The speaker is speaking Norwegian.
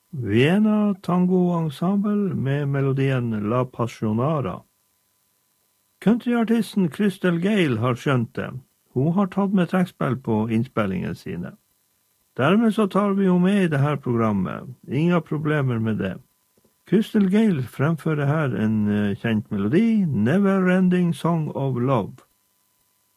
Vienna Tango Ensemble med melodien La Passionara. Countryartisten Crystal Gale har skjønt det. Hun har tatt med trekkspill på innspillingene sine. Dermed så tar vi jo med i det her programmet. Ingen problemer med det. Crystal Gale fremfører her en kjent melodi, Never Ending Song of Love.